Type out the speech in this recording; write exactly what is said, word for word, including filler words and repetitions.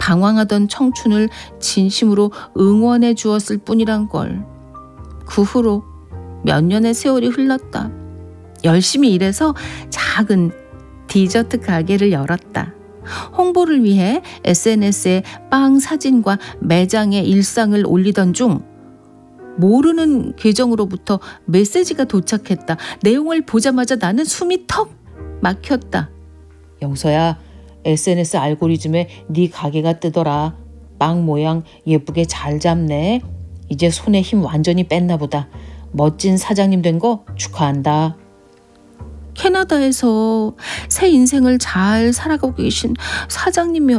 방황하던 청춘을 진심으로 응원해 주었을 뿐이란 걸. 그 후로 몇 년의 세월이 흘렀다. 열심히 일해서 작은 디저트 가게를 열었다. 홍보를 위해 에스엔에스에 빵 사진과 매장의 일상을 올리던 중 모르는 계정으로부터 메시지가 도착했다. 내용을 보자마자 나는 숨이 턱 막혔다. 영서야, 에스엔에스 알고리즘에 네 가게가 뜨더라. 빵 모양 예쁘게 잘 잡네. 이제 손에 힘 완전히 뺐나 보다. 멋진 사장님 된 거 축하한다. 캐나다에서 새 인생을 잘 살아가고 계신 사장님이